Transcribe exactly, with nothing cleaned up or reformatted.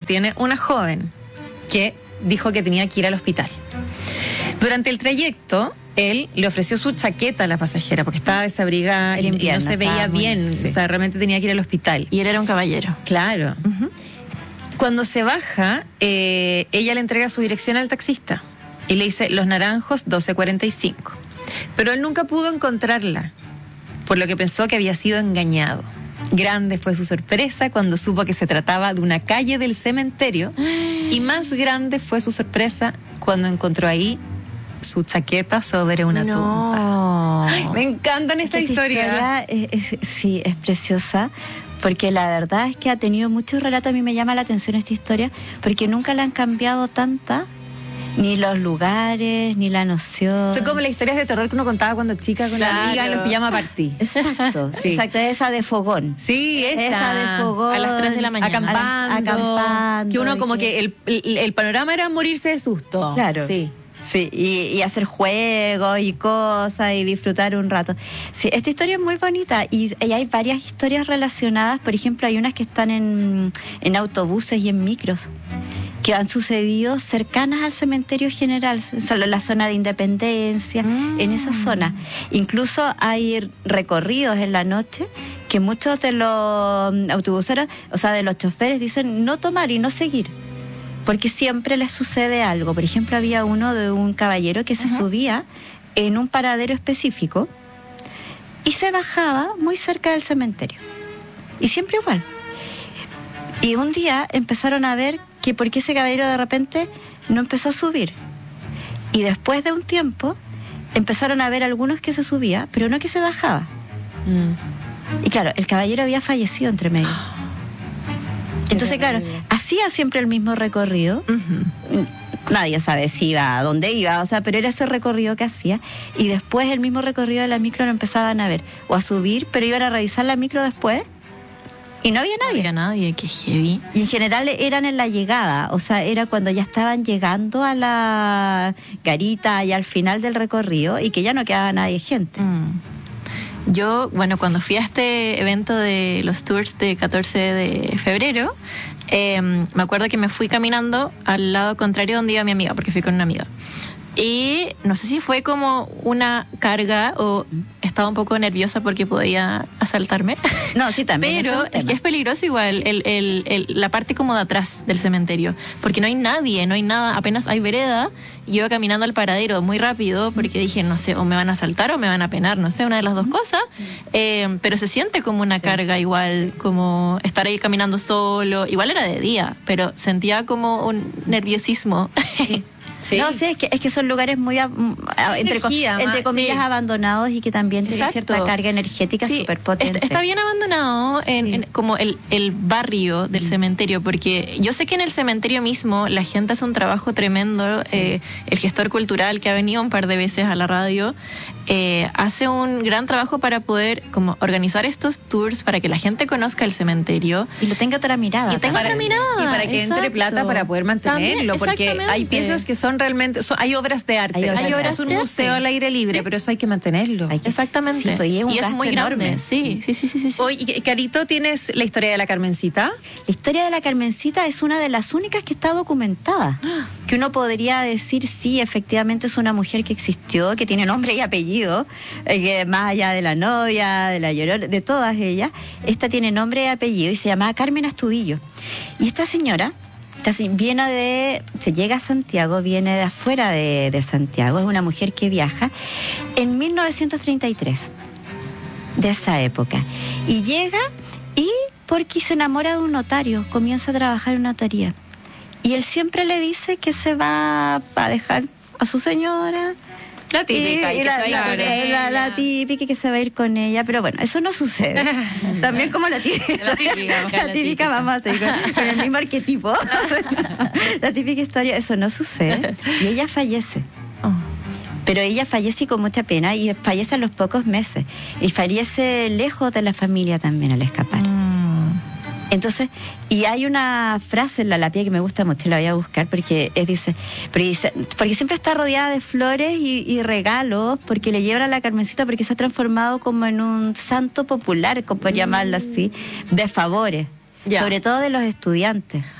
tiene una joven que dijo que tenía que ir al hospital. Durante el trayecto, él le ofreció su chaqueta a la pasajera porque estaba desabrigada y, invierno, y no se veía bien, muy, sí. O sea, realmente tenía que ir al hospital. Y él era un caballero. Claro. Uh-huh. Cuando se baja, eh, ella le entrega su dirección al taxista y le dice Los Naranjos doce cuarenta y cinco. Pero él nunca pudo encontrarla, por lo que pensó que había sido engañado. Grande fue su sorpresa cuando supo que se trataba de una calle del cementerio y más grande fue su sorpresa cuando encontró ahí su chaqueta sobre una no. tumba. Ay, me encantan esta, esta historia. historia es, es, sí, es preciosa, porque la verdad es que ha tenido muchos relatos. A mí me llama la atención esta historia, porque nunca la han cambiado tanta, ni los lugares, ni la noción. Son como las historias de terror que uno contaba cuando chica con claro. la amiga en los pijama party. Exacto, sí. Exacto, esa de fogón. Sí, esa. Esa de fogón. A las tres de la mañana. Acampando. Acampando. Que uno como que, que el, el, el panorama era morirse de susto. Claro. Sí. Sí, y, y hacer juegos y cosas y disfrutar un rato. Sí, esta historia es muy bonita y, y hay varias historias relacionadas. Por ejemplo, hay unas que están en, en autobuses y en micros que han sucedido cercanas al cementerio general, solo en la zona de Independencia, mm. en esa zona. Incluso hay recorridos en la noche que muchos de los autobuseros, o sea, de los choferes, dicen no tomar y no seguir, porque siempre les sucede algo. Por ejemplo, había uno de un caballero que se uh-huh. subía en un paradero específico y se bajaba muy cerca del cementerio. Y siempre igual. Y un día empezaron a ver que por qué ese caballero de repente no empezó a subir. Y después de un tiempo empezaron a ver algunos que se subía, pero no que se bajaba. Mm. Y claro, el caballero había fallecido entre medio. Entonces, claro, hacía siempre el mismo recorrido. Uh-huh. Nadie sabe si iba, a dónde iba, o sea, pero era ese recorrido que hacía. Y después el mismo recorrido de la micro lo empezaban a ver. O a subir, pero iban a revisar la micro después. Y no había nadie. No había nadie, qué heavy. Y en general eran en la llegada, o sea, era cuando ya estaban llegando a la garita y al final del recorrido y que ya no quedaba nadie, gente. Mm. Yo, bueno, cuando fui a este evento de los tours de catorce de febrero, eh, me acuerdo que me fui caminando al lado contrario donde iba mi amiga, porque fui con una amiga. Y no sé si fue como una carga o estaba un poco nerviosa porque podía asaltarme. No, sí, también. Pero es, es que es peligroso igual el, el, el, la parte como de atrás del cementerio, porque no hay nadie, no hay nada, apenas hay vereda. Y yo iba caminando al paradero muy rápido porque dije, no sé, o me van a asaltar o me van a penar, no sé, una de las dos cosas. Eh, pero se siente como una sí. carga igual, como estar ahí caminando solo. Igual era de día, pero sentía como un nerviosismo. Sí. Sí. No, sí, es que, es que son lugares muy, a, entre, Energía, co, entre comillas, sí. abandonados y que también tienen cierta carga energética sí, súper potente. Está, está bien abandonado en, sí. en, como el, el barrio del mm. cementerio, porque yo sé que en el cementerio mismo la gente hace un trabajo tremendo. Sí. Eh, el gestor cultural que ha venido un par de veces a la radio eh, hace un gran trabajo para poder como organizar estos tours para que la gente conozca el cementerio. Y lo tenga otra mirada. Y tenga otra mirada. Y para que Exacto. entre plata para poder mantenerlo, También, porque hay piezas que son realmente, son, hay obras de arte, hay, o sea, hay obras es un de museo arte. Al aire libre, sí. pero eso hay que mantenerlo. Hay que, Exactamente. Sí, pues, y es, un y es muy enorme. grande. Sí, sí, sí, sí, sí. Oye, Carito, ¿tienes la historia de la Carmencita? La historia de la Carmencita es una de las únicas que está documentada. Que uno podría decir, sí, efectivamente es una mujer que existió, que tiene nombre y apellido, eh, que más allá de la novia, de la Llorona, de todas ellas, esta tiene nombre y apellido y se llamaba Carmen Astudillo. Y esta señora viene de, se llega a Santiago, viene de afuera de, de Santiago, es una mujer que viaja en mil novecientos treinta y tres, de esa época, y llega y porque se enamora de un notario, comienza a trabajar en una notaría, y él siempre le dice que se va a dejar a su señora. La típica, y, y, y que la, se va a ir con ella. La, la típica que se va a ir con ella, pero bueno, eso no sucede. También como la típica. La típica, la, la típica vamos a seguir con, con el mismo arquetipo. La típica historia, eso no sucede. Y ella fallece. Oh. Pero ella fallece con mucha pena y fallece a los pocos meses. Y fallece lejos de la familia también al escapar. Mm. Entonces, y hay una frase en la lápida que me gusta mucho, la voy a buscar porque es, dice, porque dice, porque siempre está rodeada de flores y, y regalos, porque le llevan a la Carmencita porque se ha transformado como en un santo popular, como por mm. llamarlo así, de favores, yeah. sobre todo de los estudiantes.